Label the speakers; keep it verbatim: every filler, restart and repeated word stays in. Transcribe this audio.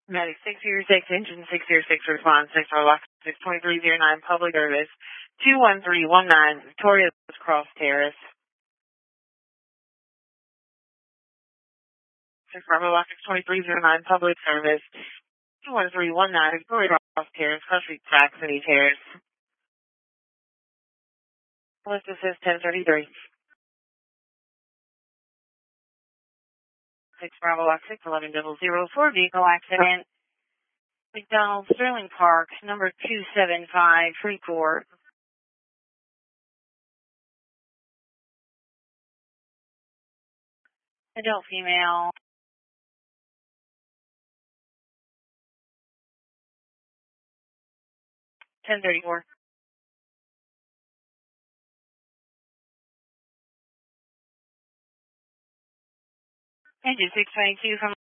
Speaker 1: Medic six zero six, engine six zero six, response six Rock six twenty-three zero nine, public service two one three one nine, Victoria Cross Terrace. six Bravo Rock six twenty-three zero nine, public service two one three one nine, Victoria Cross Terrace, Country Saxony Terrace. List assist ten thirty-three. six Bravo Rock six eleven double zero four, vehicle accident. McDonald Sterling Park, number two seven five, Freeport. Adult female. ten thirty-four. Engine six twenty-two from